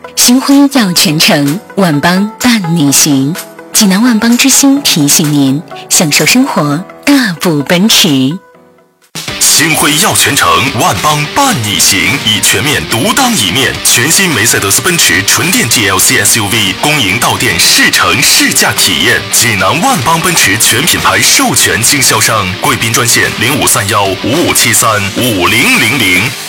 新婚要全程，万邦伴你行。济南万邦之星提醒您，享受生活，大步奔驰。 星辉耀全程，万邦伴你行，以全面独当一面。全新梅赛德斯奔驰纯电 GLC SUV 公营到店试乘试驾体验。济南万邦奔驰全品牌授权经销商，贵宾专线053155735000。